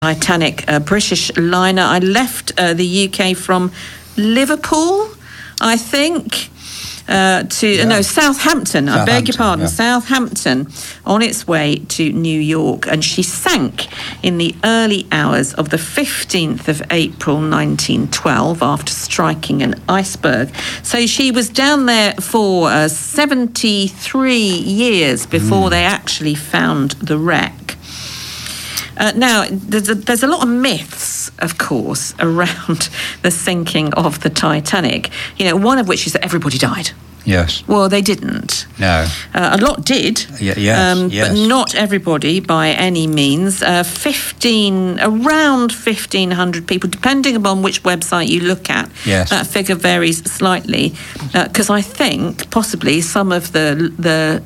Titanic, British liner. I left the UK from Liverpool, I think, Southampton. I beg your pardon, Southampton, on its way to New York, and she sank in the early hours of the 15th of April 1912 after striking an iceberg. So she was down there for 73 years before they actually found the wreck. Now, there's a lot of myths, of course, around the sinking of the Titanic. You know, one of which is that everybody died. Yes. Well, they didn't. No. A lot did. Yes. But not everybody by any means. Around 1,500 people, depending upon which website you look at. Yes. That figure varies slightly, because I think possibly some of the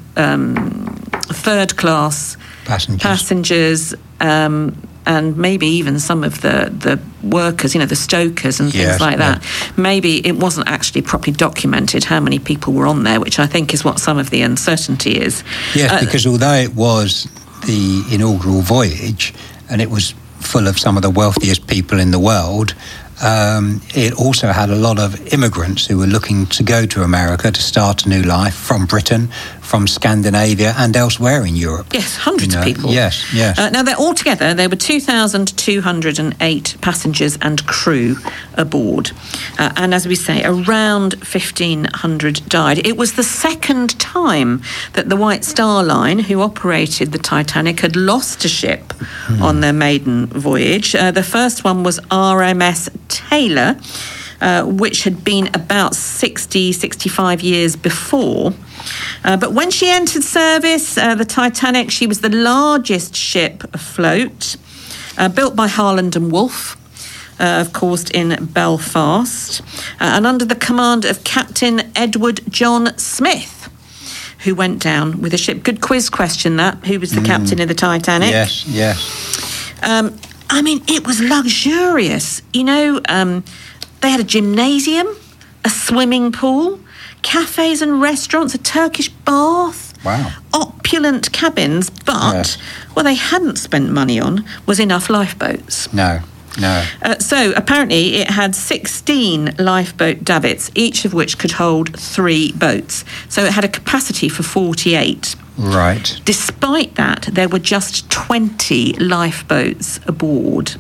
third class passengers and maybe even some of the workers, the stokers and things like that. Maybe it wasn't actually properly documented how many people were on there, which I think is what some of the uncertainty is. Yes, because although it was the inaugural voyage and it was full of some of the wealthiest people in the world, it also had a lot of immigrants who were looking to go to America to start a new life from Britain, from Scandinavia and elsewhere in Europe. Yes, hundreds of people. Yes. Now, altogether, there were 2,208 passengers and crew aboard. And as we say, around 1,500 died. It was the second time that the White Star Line, who operated the Titanic, had lost a ship on their maiden voyage. The first one was RMS Taylor, which had been about 65 years before. But when she entered service, the Titanic, she was the largest ship afloat, built by Harland and Wolff, of course, in Belfast, and under the command of Captain Edward John Smith, who went down with the ship. Good quiz question, that. Who was the captain of the Titanic? Yes. I mean, it was luxurious. They had a gymnasium, a swimming pool, cafes and restaurants, a Turkish bath. Wow. Opulent cabins, but what they hadn't spent money on was enough lifeboats. No. So apparently it had 16 lifeboat davits, each of which could hold 3 boats. So it had a capacity for 48. Right. Despite that, there were just 20 lifeboats aboard.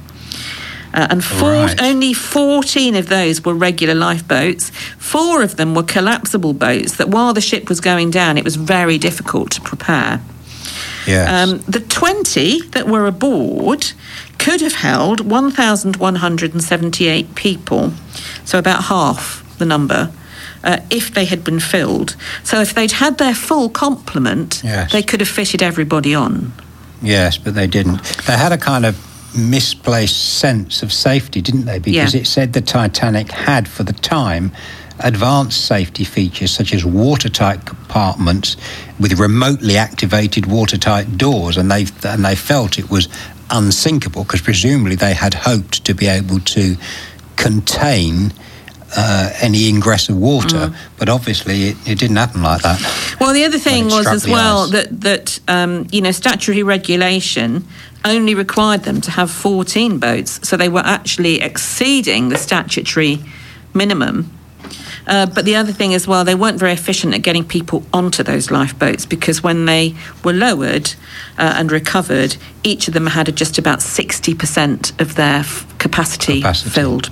Only 14 of those were regular lifeboats. 4 of them were collapsible boats that while the ship was going down, it was very difficult to prepare. Yes. The 20 that were aboard could have held 1,178 people, so about half the number, if they had been filled. So if they'd had their full complement, they could have fitted everybody on. Yes, but they didn't. They had a kind of misplaced sense of safety, didn't they? Because it said the Titanic had, for the time, advanced safety features such as watertight compartments with remotely activated watertight doors, and they felt it was unsinkable because presumably they had hoped to be able to contain any ingress of water, but obviously it didn't happen like that. Well, the other thing was as well that statutory regulation only required them to have 14 boats, so they were actually exceeding the statutory minimum. But the other thing as well, they weren't very efficient at getting people onto those lifeboats because when they were lowered and recovered, each of them had just about 60% of their capacity filled.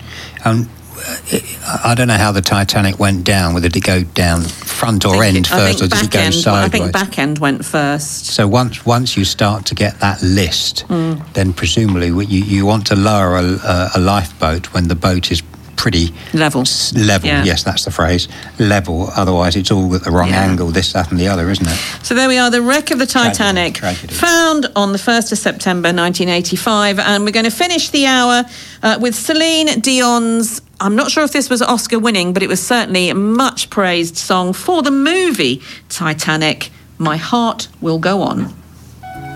I don't know how the Titanic went down, whether it did go down front or end first, or did it go sideways? I think back end went first. So once you start to get that list, then presumably you want to lower a lifeboat when the boat is pretty level. Yes, that's the phrase, level. Otherwise it's all at the wrong angle, this, that and the other, isn't it? So there we are, the wreck of the Titanic. Tragedy. Found on the 1st of September 1985, and we're going to finish the hour with Celine Dion's, I'm not sure if this was Oscar winning, but it was certainly a much praised song for the movie Titanic, My Heart Will Go On.